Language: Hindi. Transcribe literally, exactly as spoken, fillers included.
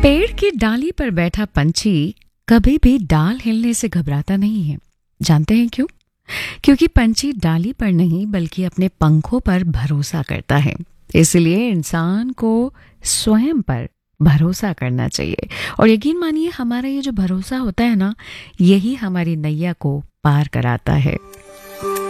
पेड़ की डाली पर बैठा पंछी कभी भी डाल हिलने से घबराता नहीं है। जानते हैं क्यों? क्योंकि पंछी डाली पर नहीं बल्कि अपने पंखों पर भरोसा करता है। इसलिए इंसान को स्वयं पर भरोसा करना चाहिए और यकीन मानिए हमारा ये जो भरोसा होता है ना, यही हमारी नैया को पार कराता है।